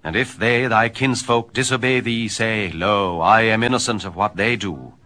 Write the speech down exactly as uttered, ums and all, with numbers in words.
And if they, thy kinsfolk, disobey thee, say, Lo, I am innocent of what they do.